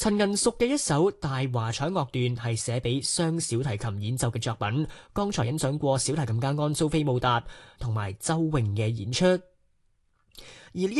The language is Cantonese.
陳銀淑嘅一首大華彩樂段係寫俾雙小提琴演奏嘅作品，剛才欣賞過小提琴家安蘇菲姆達同埋周詠嘅演出，而呢